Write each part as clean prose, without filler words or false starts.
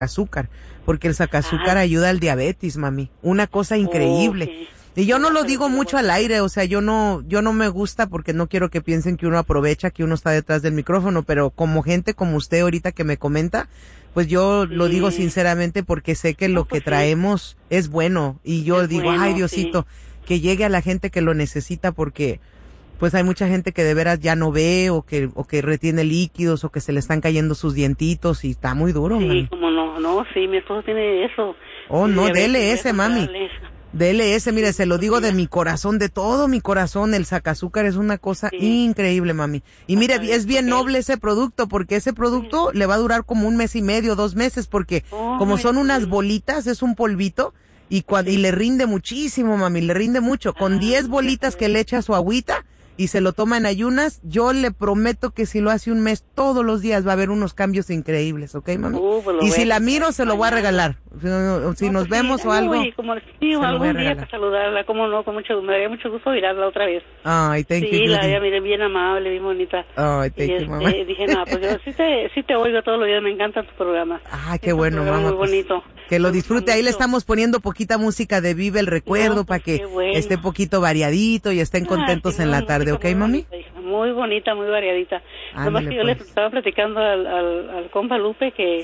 azúcar, porque el sacazúcar ayuda al diabetes, mami. Una cosa increíble. Okay. Y yo no lo digo mucho al aire, o sea, yo no me gusta porque no quiero que piensen que uno aprovecha, que uno está detrás del micrófono, pero como gente como usted ahorita que me comenta, pues yo lo digo sinceramente porque sé que lo que traemos es bueno y yo digo, bueno, ay Diosito, que llegue a la gente que lo necesita porque pues hay mucha gente que de veras ya no ve o que retiene líquidos o que se le están cayendo sus dientitos y está muy duro, mami. Sí, como no, sí, mi esposo tiene eso. Oh, no, dele ese, mami. Dele ese, mire, se lo digo de mi corazón, de todo mi corazón, el sacazúcar es una cosa increíble, mami. Y mire, es bien noble ese producto, porque ese producto le va a durar como 1 mes y medio, 2 meses, porque como son unas bolitas, es un polvito, y le rinde muchísimo, mami, le rinde mucho. Con 10 bolitas que le echa su agüita, y se lo toma en ayunas, yo le prometo que si lo hace 1 mes, todos los días va a haber unos cambios increíbles, ¿ok, mami? Y si la miro, se lo voy a regalar. Si nos vemos o algo. Como algún día para saludarla, como no, me daría mucho gusto mirarla otra vez. Ay, thank you. Sí, ella bien amable, bien bonita. Ay, thank you, mamá. Dije, no, pues yo sí te oigo todos los días, me encanta tu programa. Ay, qué bueno, mamá. Muy bonito. Que lo disfrute. Ahí le estamos poniendo poquita música de Vive el Recuerdo para que esté poquito variadito y estén contentos en la tarde, ¿ok, mami? Muy bonita, muy variadita. Nomás que yo le estaba platicando al compa Lupe que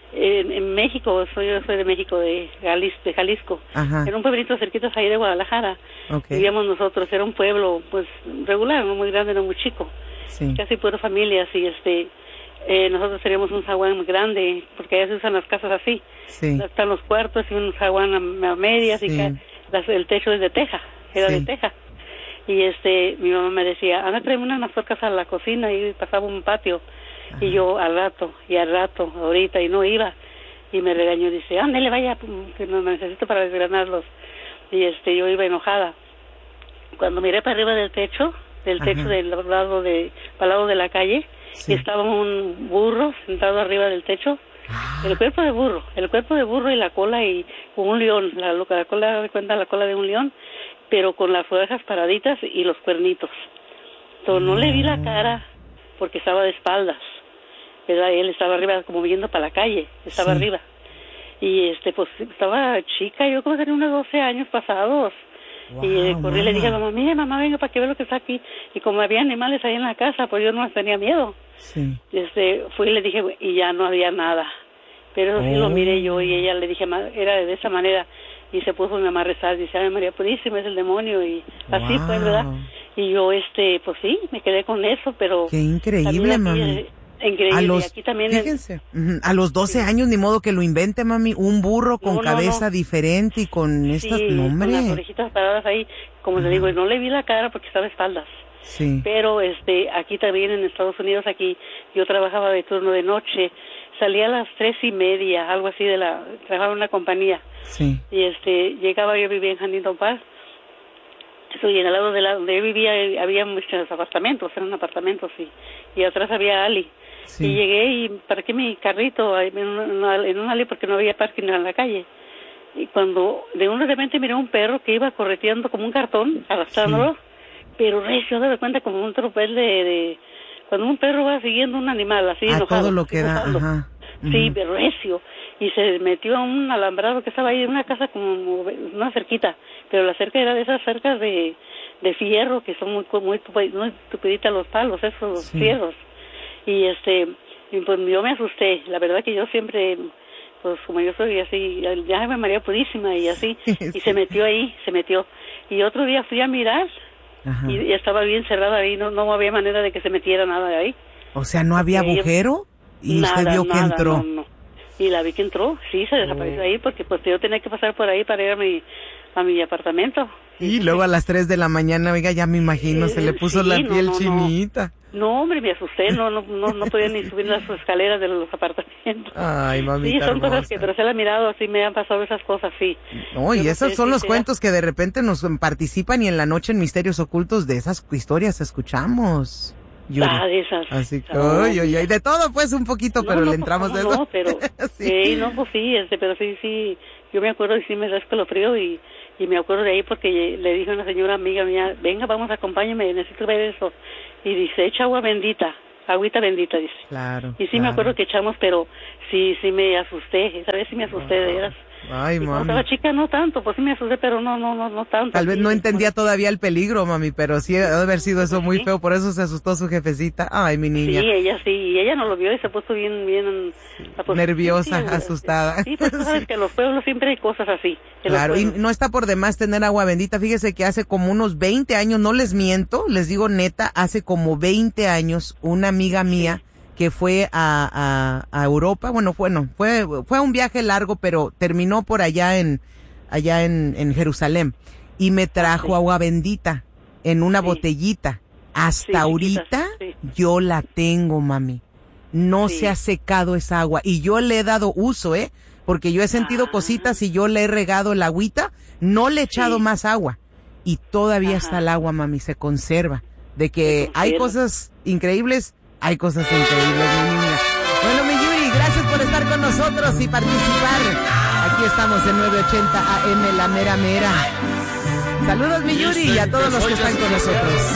en México, yo soy de México, de Jalisco. Ajá. Era un pueblito cerquita ahí de Guadalajara. Vivíamos nosotros, era un pueblo pues regular, no muy grande, no muy chico. Casi pura familias y nosotros teníamos un zaguán muy grande, porque allá se usan las casas así. Están los cuartos y un zaguán a medias y el techo es de teja, era de teja. Y mi mamá me decía, anda, tráeme unas mazorcas a la cocina, y pasaba un patio. Y yo al rato, ahorita, y no iba. Y me regañó, dice, ándale, vaya, que no me necesito para desgranarlos. Y yo iba enojada. Cuando miré para arriba del techo del lado de la calle, y estaba un burro sentado arriba del techo. El cuerpo de burro y la cola y un león, la cola de cuenta la cola de un león, pero con las orejas paraditas y los cuernitos. Entonces no le vi la cara porque estaba de espaldas, ¿verdad? Él estaba arriba como viendo para la calle, estaba arriba. Y pues estaba chica, yo creo que tenía unos 12 años pasados. Y corrí y le dije a mamá, mire mamá, venga para que vea lo que está aquí. Y como había animales ahí en la casa, pues yo no tenía miedo. Fui y le dije, y ya no había nada. Pero sí lo miré yo y ella le dije, era de esa manera. Y se puso mi mamá a rezar, dice, Ave María Purísima, es el demonio. Y así fue, ¿verdad? Y yo, pues sí, me quedé con eso, pero... Qué increíble, mami. Increíble. Y aquí también fíjense, a los 12 años ni modo que lo invente, mami, un burro con cabeza diferente y con estas nombres. Con las orejitas paradas ahí, como le digo, no le vi la cara porque estaba de espaldas. Pero aquí también en Estados Unidos, aquí yo trabajaba de turno de noche, salía a las 3:30, algo así trabajaba en una compañía. Y llegaba, yo vivía en Huntington Park. Y en el lado de donde yo vivía había muchos apartamentos, eran apartamentos, y atrás había alley. Y llegué y parqué mi carrito en un alley porque no había parking en la calle. Y cuando de repente miré un perro que iba correteando como un cartón, arrastrándolo, pero recio, de cuenta como un tropel cuando un perro va siguiendo un animal así enojado. Todo lo que da, Sí, pero recio. Y se metió a un alambrado que estaba ahí en una casa como una cerquita, pero la cerca era de esas cercas de fierro que son muy tupiditas los palos, esos fierros. Y pues yo me asusté. La verdad que yo siempre, pues como yo soy así, ya me María Purísima y así, y se metió ahí. Y otro día fui a mirar y estaba bien cerrada ahí, no había manera de que se metiera nada de ahí. O sea, ¿no había agujero? ¿Y usted vio que entró? No. Y la vi que entró, sí, se desapareció ahí porque pues yo tenía que pasar por ahí para ir a mi apartamento. Y luego a las 3 de la mañana, oiga, ya me imagino, se le puso la piel chinita. No, hombre, me asusté, no podía ni subir las escaleras de los apartamentos. Ay, mamita. Sí, son cosas pero se la he mirado, así me han pasado esas cosas, sí. No, y esos son los cuentos que de repente nos participan y en la noche en Misterios Ocultos de esas historias escuchamos. Esas. Así que, de todo pues un poquito, pero le entramos de eso. No, pero, pues sí, pero sí, yo me acuerdo y sí me da escalofrío y me acuerdo de ahí porque le dije a una señora amiga mía, venga, vamos, acompáñame, necesito ver eso. Y dice, echa agua bendita. agüita bendita, dice. Claro. Y sí me acuerdo que echamos, pero sí me asusté, esa vez sí me asusté de veras. Ay, mami. Cuando estaba chica no tanto, pues sí me asusté, pero no tanto. Tal vez no entendía todavía el peligro, mami, pero sí debe haber sido eso muy feo, por eso se asustó su jefecita. Ay, mi niña. Sí, y ella no lo vio y se puso bien nerviosa, asustada. Sí, pues tú sabes que en los pueblos siempre hay cosas así. Claro, y no está por demás tener agua bendita. Fíjese que hace como unos 20 años, no les miento, les digo neta, hace como 20 años, una amiga mía que fue a Europa, fue un viaje largo, pero terminó por allá en Jerusalén y me trajo agua bendita en una botellita. Hasta ahorita yo la tengo, mami. No se ha secado esa agua y yo le he dado uso, porque yo he sentido cositas y yo le he regado el agüita, no le he echado más agua y todavía está el agua, mami, se conserva. De que hay cosas increíbles. Hay cosas increíbles, mi niña. Bueno, mi Yuri, gracias por estar con nosotros y participar. Aquí estamos en 980 AM, La Mera Mera. Saludos, mi Yuri, y a todos los que están con nosotros.